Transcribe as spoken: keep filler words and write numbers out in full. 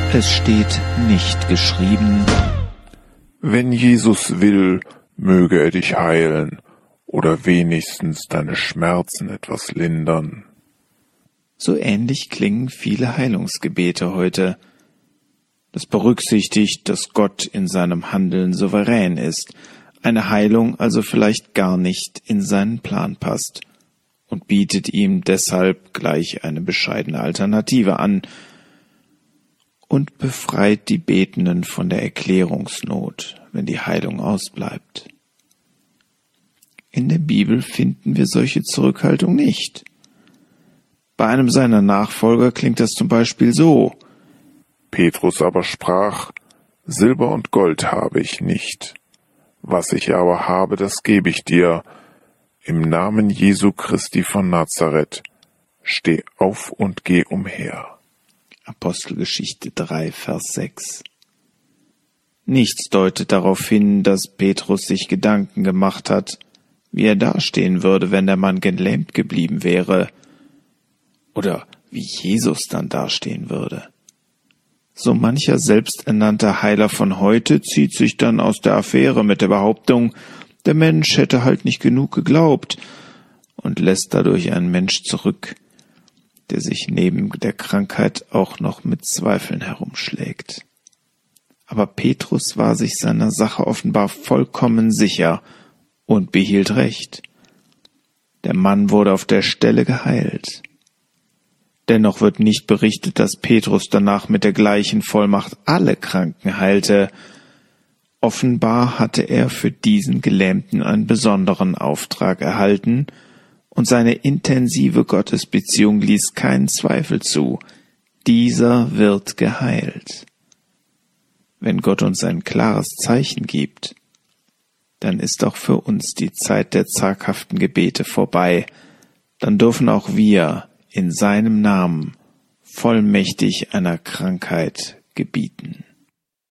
Es steht nicht geschrieben: Wenn Jesus will, möge er dich heilen oder wenigstens deine Schmerzen etwas lindern. So ähnlich klingen viele Heilungsgebete heute. Das berücksichtigt, dass Gott in seinem Handeln souverän ist, eine Heilung also vielleicht gar nicht in seinen Plan passt und bietet ihm deshalb gleich eine bescheidene Alternative an und befreit die Betenden von der Erklärungsnot, wenn die Heilung ausbleibt. In der Bibel finden wir solche Zurückhaltung nicht. Bei einem seiner Nachfolger klingt das zum Beispiel so: Petrus aber sprach: Silber und Gold habe ich nicht. Was ich aber habe, das gebe ich dir. Im Namen Jesu Christi von Nazareth, steh auf und geh umher. Apostelgeschichte drei, Vers sechs. Nichts deutet darauf hin, dass Petrus sich Gedanken gemacht hat, wie er dastehen würde, wenn der Mann gelähmt geblieben wäre, oder wie Jesus dann dastehen würde. So mancher selbsternannter Heiler von heute zieht sich dann aus der Affäre mit der Behauptung, der Mensch hätte halt nicht genug geglaubt, und lässt dadurch einen Mensch zurück, der sich neben der Krankheit auch noch mit Zweifeln herumschlägt. Aber Petrus war sich seiner Sache offenbar vollkommen sicher und behielt Recht. Der Mann wurde auf der Stelle geheilt. Dennoch wird nicht berichtet, dass Petrus danach mit der gleichen Vollmacht alle Kranken heilte. Offenbar hatte er für diesen Gelähmten einen besonderen Auftrag erhalten, und seine intensive Gottesbeziehung ließ keinen Zweifel zu. Dieser wird geheilt. Wenn Gott uns ein klares Zeichen gibt, dann ist auch für uns die Zeit der zaghaften Gebete vorbei. Dann dürfen auch wir in seinem Namen vollmächtig einer Krankheit gebieten.